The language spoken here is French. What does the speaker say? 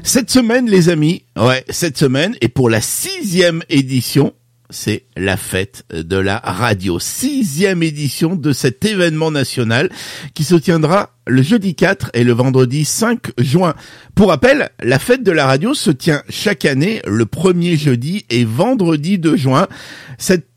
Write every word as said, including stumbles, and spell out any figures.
Cette semaine, les amis, ouais, cette semaine, et pour la sixième édition, c'est la fête de la radio. Sixième édition de cet événement national qui se tiendra le jeudi quatre et le vendredi cinq juin. Pour rappel, la fête de la radio se tient chaque année le premier jeudi et vendredi de juin. Cette